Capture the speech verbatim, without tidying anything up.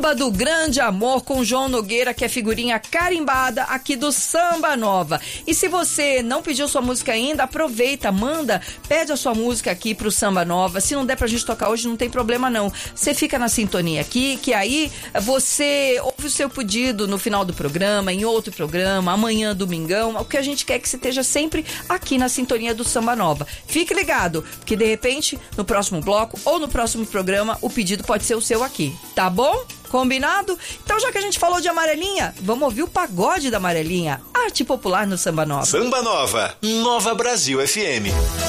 Samba do Grande Amor com João Nogueira, que é figurinha carimbada aqui do Samba Nova. E se você não pediu sua música ainda, aproveita, manda, pede a sua música aqui pro Samba Nova. Se não der pra gente tocar hoje, não tem problema não. Você fica na sintonia aqui, que aí você ouve o seu pedido no final do programa, em outro programa, amanhã, domingão. O que a gente quer é que você esteja sempre aqui na sintonia do Samba Nova. Fique ligado, porque de repente, no próximo bloco ou no próximo programa, o pedido pode ser o seu aqui, tá bom? Combinado? Então, já que a gente falou de Amarelinha, vamos ouvir o pagode da Amarelinha, arte popular no Samba Nova. Samba Nova, Nova Brasil F M.